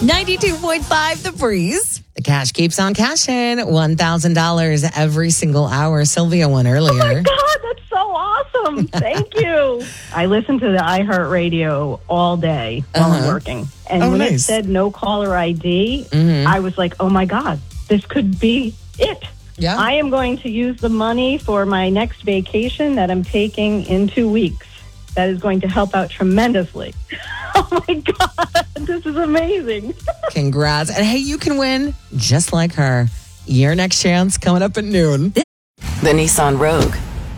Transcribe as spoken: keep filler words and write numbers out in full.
ninety-two point five The Breeze. The cash keeps on cashing. one thousand dollars every single hour. Sylvia won earlier. Oh, my God. That's so awesome. Thank you. I listen to the iHeartRadio all day while Uh-huh. I'm working. And Oh, when it nice. said no caller I D, Mhm. I was like, oh, my God, this could be it. Yeah. I am going to use the money for my next vacation that I'm taking in two weeks. That is going to help out tremendously. Oh, my God. This is amazing. Congrats. And hey, you can win just like her. Your next chance coming up at noon. The Nissan Rogue,